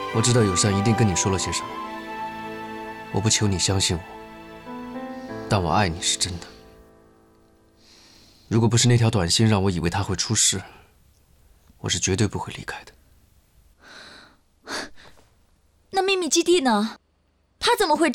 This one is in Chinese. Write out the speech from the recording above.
我知道友善一定跟你说了些什么，我不求你相信我，但我爱你是真的。如果不是那条短信让我以为他会出事，我是绝对不会离开的。 那秘密基地呢？他怎么会